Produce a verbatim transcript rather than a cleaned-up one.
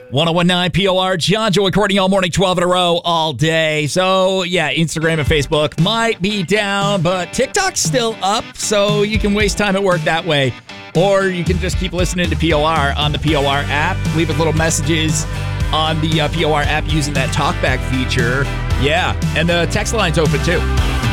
ten nineteen P O R, John Joy Courtney all morning, twelve in a row, all day. So, yeah, Instagram and Facebook might be down, but TikTok's still up, so you can waste time at work that way. Or you can just keep listening to P O R on the P O R app. Leave us little messages on the uh, P O R app using that talkback feature. Yeah, and the text line's open, too.